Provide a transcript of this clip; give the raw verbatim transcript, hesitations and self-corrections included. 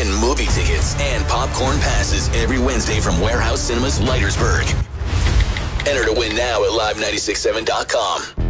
win movie tickets and popcorn passes every Wednesday from Warehouse Cinemas, Leitersburg. Enter to win now at live nine six seven dot com.